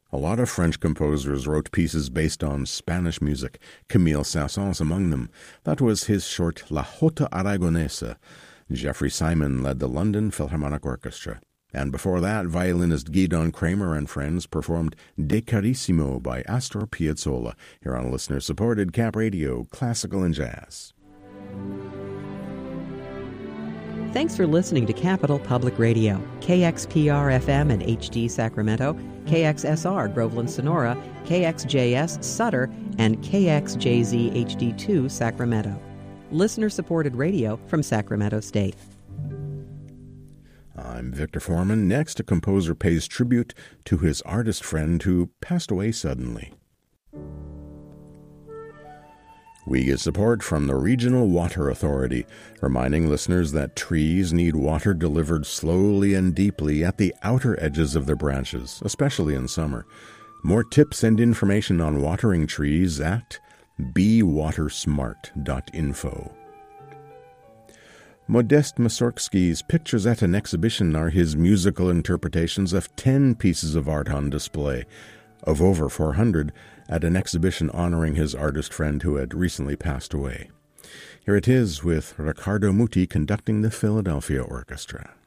A lot of French composers wrote pieces based on Spanish music, Camille Saint-Saëns among them. That was his short La Jota Aragonesa. Jeffrey Simon led the London Philharmonic Orchestra. And before that, violinist Gidon Kramer and friends performed De Carissimo by Astor Piazzolla, here on listener-supported Cap Radio, Classical and Jazz. Thanks for listening to Capital Public Radio, KXPR-FM and HD Sacramento, KXSR Groveland Sonora, KXJS Sutter, and KXJZ HD2 Sacramento. Listener-supported radio from Sacramento State. I'm Victor Foreman. Next, a composer pays tribute to his artist friend who passed away suddenly. We get support from the Regional Water Authority, reminding listeners that trees need water delivered slowly and deeply at the outer edges of their branches, especially in summer. More tips and information on watering trees at bewatersmart.info. Modest Mussorgsky's pictures at an exhibition are his musical interpretations of 10 pieces of art on display, of over 400, at an exhibition honoring his artist friend who had recently passed away. Here it is with Riccardo Muti conducting the Philadelphia Orchestra.